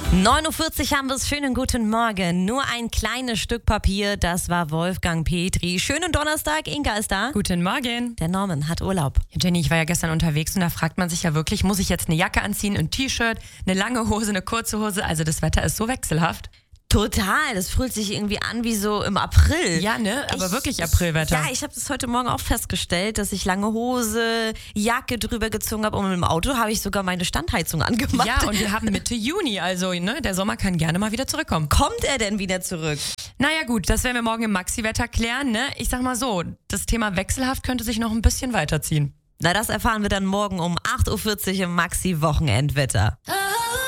9.40 Uhr haben wir es. Schönen guten Morgen. Nur ein kleines Stück Papier, das war Wolfgang Petri. Schönen Donnerstag, Inga ist da. Guten Morgen. Der Norman hat Urlaub. Ja, Jenny, ich war ja gestern unterwegs und da fragt man sich ja wirklich, muss ich jetzt eine Jacke anziehen, ein T-Shirt, eine lange Hose, eine kurze Hose? Also das Wetter ist so wechselhaft. Total, das fühlt sich irgendwie an wie so im April. Ja, ne? Aber wirklich Aprilwetter. Ja, ich habe das heute Morgen auch festgestellt, dass ich lange Hose, Jacke drüber gezogen habe und im Auto habe ich sogar meine Standheizung angemacht. Ja, und wir haben Mitte Juni, also ne, der Sommer kann gerne mal wieder zurückkommen. Kommt er denn wieder zurück? Naja gut, das werden wir morgen im Maxi-Wetter klären, ne? Ich sag mal so, das Thema wechselhaft könnte sich noch ein bisschen weiterziehen. Na, das erfahren wir dann morgen um 8.40 Uhr im Maxi-Wochenendwetter.